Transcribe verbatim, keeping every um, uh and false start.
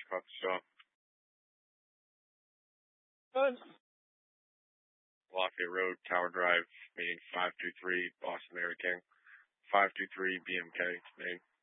about the shop. Good. Lafayette Road, Tower Drive, meeting five two three, Boston Mary King. five two three B M K, main.